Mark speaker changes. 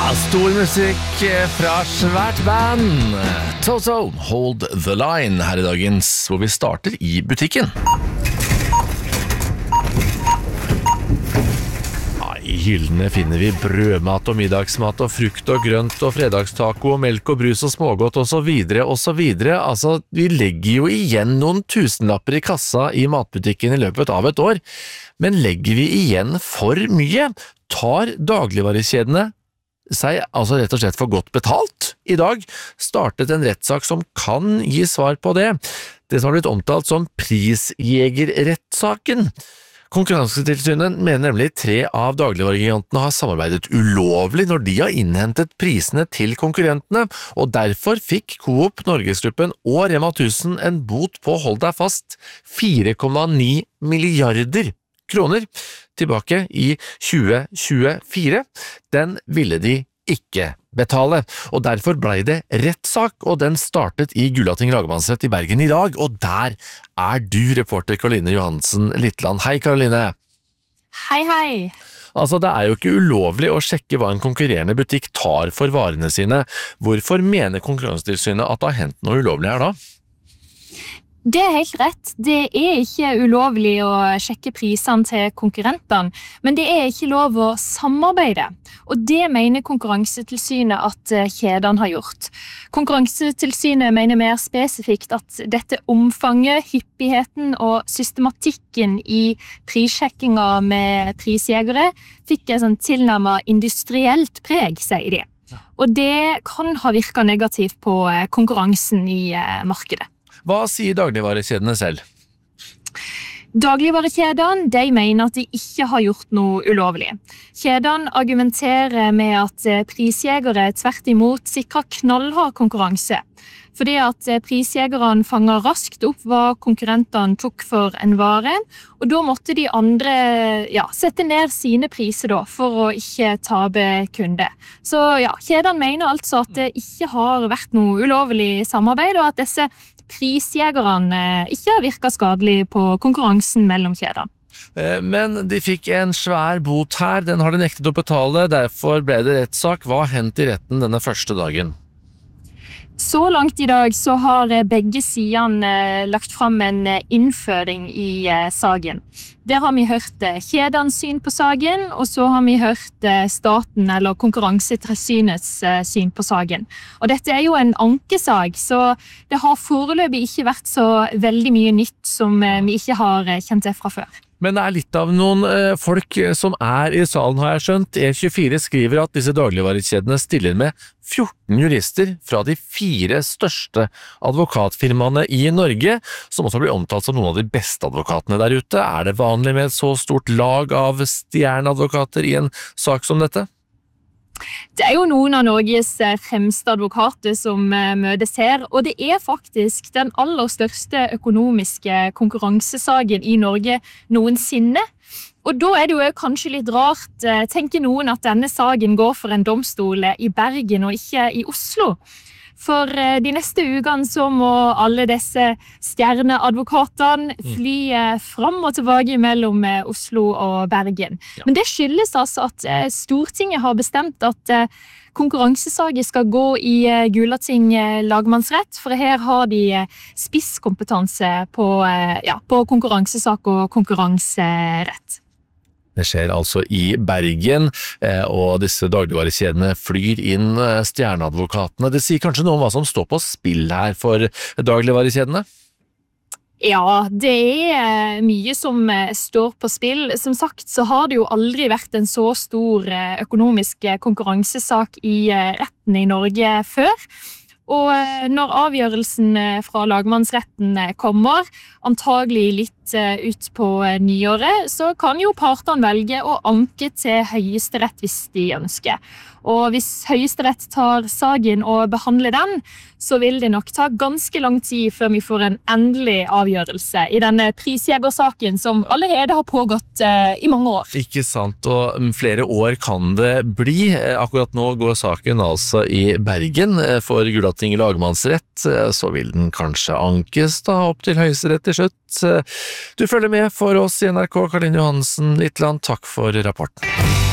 Speaker 1: Stor musikk fra svært band. Toto, Hold the Line her i dagens, hvor vi starter i butikken. I hyllene finner vi brødmat og middagsmat og frukt og grønt og fredagstaco og melk og brus og smågodt og så videre og så videre. Altså, vi legger jo igjen noen tusenlapper i kassa i matbutikken i løpet av et år. Men legger vi igjen for mye? Tar dagligvarekjedene seg altså rett og slett for godt betalt? I dag startet en rettssak som kan gi svar på det. Det som har blitt omtalt som prisjegerrettssaken. Konkurransetilsynet mener nemlig 3 av dagligvaregigantene har samarbeidet ulovlig når de har innhentet prisene til konkurrentene, og derfor fikk Coop, Norgesgruppen og Rema 1000 en bot på, hold deg fast, 4,9 milliarder kroner tilbake i 2024. Den ville de ikke betale, og derfor ble det rettssak, og den startet i Gulating lagmannsrett i Bergen i dag, og der er du, reporter Karoline Johansen Littland. Hei, Karoline.
Speaker 2: Hei, hei.
Speaker 1: Altså, det er jo ikke ulovlig å sjekke hva en konkurrerende butikk tar for varene sine. Hvorfor mener Konkurransetilsynet at det har hendt noe ulovlig her da?
Speaker 2: Det er helt rett. Det er ikke ulovlig å sjekke prisene til konkurrentene, men det er ikke lov å samarbeide. Og det mener Konkurransetilsynet at kjedene har gjort. Konkurransetilsynet mener mer spesifikt at dette omfanget, hyppigheten og systematikken i prissjekkinga med prisjegere fikk et sånn tilnærmet industrielt preg, sier de. Og det kan ha virket negativt på konkurransen i markedet.
Speaker 1: Hva sier dagligvarekjedene selv?
Speaker 2: Dagligvarekjedene de mener at de ikke har gjort noe ulovlig. Kjedene argumenterer med at prisjegere tvert imot sikrer knallhard konkurranse, fordi at prisjegerne fanger raskt opp hva konkurrentene tok for en vare, og da måtte de andre sette ned sine priser da, for å ikke tape kunde. Så kjedene mener altså at det ikke har vært noe ulovlig samarbeid, og at disse prisjegerne ikke har virket skadelig på konkurransen mellom kjedene.
Speaker 1: Men de fikk en svær bot her, den har de nektet å betale, derfor ble det rettssak. Hva har hendt i retten denne første dagen?
Speaker 2: Så langt i dag så har begge sidene lagt fram en innføring i saken. Der har vi hørt kjedens syn på saken, og så har vi hørt staten eller Konkurransetilsynets syn på saken. Og dette er jo en ankesak, så det har foreløpig ikke vært så veldig mye nytt som vi ikke har kjent til fra før.
Speaker 1: Men det er litt av noen folk som er i salen, har jeg skjønt. E24 skriver at disse dagligvarekjedene stiller med 14 jurister fra de 4 største advokatfirmaene i Norge, som også blir omtalt som noen av de beste advokatene der ute. Er det vanlig med et så stort lag av stjerneadvokater i en sak som dette?
Speaker 2: Det er jo noen av Norges fremste advokater som møtes her, og det er faktisk den aller største økonomiske konkurransesaken i Norge noensinne. Og da er det jo kanskje litt rart, tenker noen, at denne saken går for en domstol i Bergen og ikke i Oslo. For de neste ukene så må alle disse stjerneadvokatene fly fram og tilbake mellom Oslo og Bergen. Ja. Men det skyldes altså at Stortinget har bestemt at konkurransesaker skal gå i Gulating lagmannsrett, for her har de spisskompetanse på konkurransesak og konkurranserett.
Speaker 1: Det skjer altså i Bergen, og disse dagligvarekjedene flyr inn stjerneadvokatene. Det sier kanskje noe om hva som står på spill her for dagligvarekjedene?
Speaker 2: Ja, det er mye som står på spill. Som sagt så har det jo aldri vært en så stor økonomisk konkurransesak i retten i Norge før. Og når avgjørelsen fra lagmannsretten kommer, antagelig litt ut på nyåret, så kan jo partene velge å anke til Høyesterett hvis de ønsker. Og hvis Høyesterett tar saken og behandler den, så vil det nok ta ganske lang tid før vi får en endelig avgjørelse i denne prisjegersaken som allerede har pågått i mange år.
Speaker 1: Ikke sant, og flere år kan det bli. Akkurat nå går saken altså i Bergen for Gulating lagmannsrett, så vil den kanskje ankes da opp til Høyesterett til slutt. Du følger med for oss i NRK, Karoline Johansen Littland, takk for rapporten.